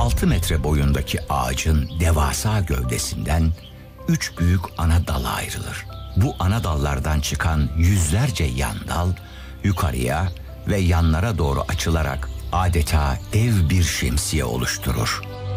6 metre boyundaki ağacın devasa gövdesinden 3 büyük ana dal ayrılır. Bu ana dallardan çıkan yüzlerce yan dal yukarıya ve yanlara doğru açılarak adeta dev bir şemsiye oluşturur.